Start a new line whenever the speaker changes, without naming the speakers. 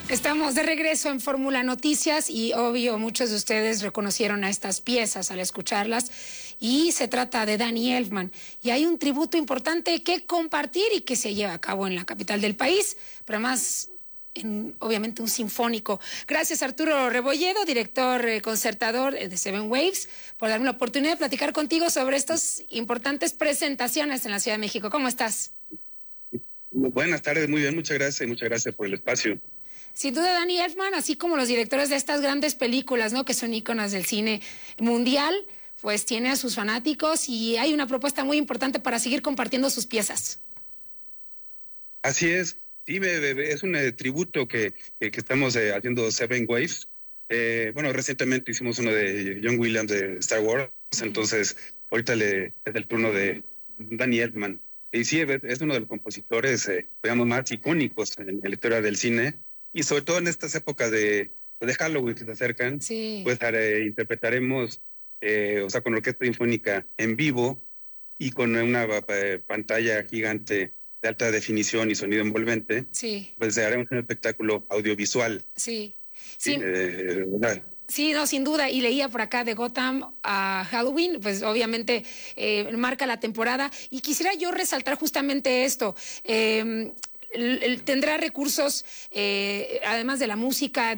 Estamos de regreso en Fórmula Noticias y obvio muchos de ustedes reconocieron a estas piezas al escucharlas y se trata de Danny Elfman y hay un tributo importante que compartir y que se lleva a cabo en la capital del país, pero además obviamente un sinfónico. Gracias Arturo Rebolledo, director concertador de Seven Waves, por darme la oportunidad de platicar contigo sobre estas importantes presentaciones en la Ciudad de México. ¿Cómo estás?
Buenas tardes, muy bien, muchas gracias por el espacio.
Sin duda, Danny Elfman, así como los directores de estas grandes películas, ¿no?, que son íconos del cine mundial, pues tiene a sus fanáticos y hay una propuesta muy importante para seguir compartiendo sus piezas.
Así es, sí, es un tributo que estamos haciendo Seven Waves. Bueno, recientemente hicimos uno de John Williams de Star Wars, entonces ahorita es el turno de Danny Elfman. Y sí, es uno de los compositores, digamos, más icónicos en la historia del cine. Y sobre todo en estas épocas de Halloween que se acercan,
Sí.
pues interpretaremos, con orquesta sinfónica en vivo y con una pantalla gigante de alta definición y sonido envolvente.
Sí.
Pues haremos un espectáculo audiovisual.
Sí. Sí.
¿Verdad?
Sí, no, sin duda. Y leía por acá de Gotham a Halloween, pues obviamente marca la temporada. Y quisiera yo resaltar justamente esto. Tendrá recursos, además de la música,